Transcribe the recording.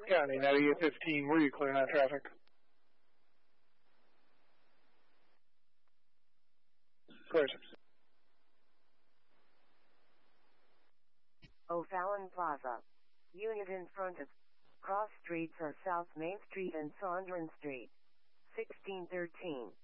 County, 9815, where are you clearing out traffic? Clear. O'Fallon Plaza. Unit in front of. Cross streets are South Main Street and Saunders Street. 1613.